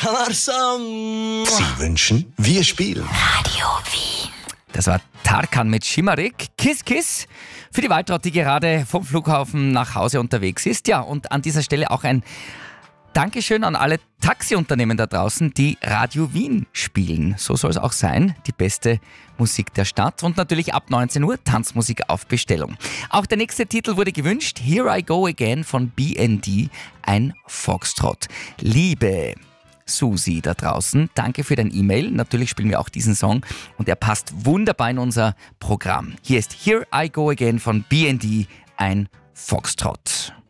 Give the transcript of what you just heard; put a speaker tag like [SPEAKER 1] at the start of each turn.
[SPEAKER 1] Sie wünschen, wir spielen.
[SPEAKER 2] Radio Wien. Das war Tarkan mit Chimarik. Kiss Kiss für die Waltraud, die gerade vom Flughafen nach Hause unterwegs ist. Ja, und an dieser Stelle auch ein Dankeschön an alle Taxiunternehmen da draußen, die Radio Wien spielen. So soll es auch sein. Die beste Musik der Stadt und natürlich ab 19 Uhr Tanzmusik auf Bestellung. Auch der nächste Titel wurde gewünscht. Here I Go Again von BND, ein Foxtrot. Liebe Susi da draußen, danke für dein E-Mail. Natürlich spielen wir auch diesen Song und er passt wunderbar in unser Programm. Hier ist Here I Go Again von BND, ein Foxtrot.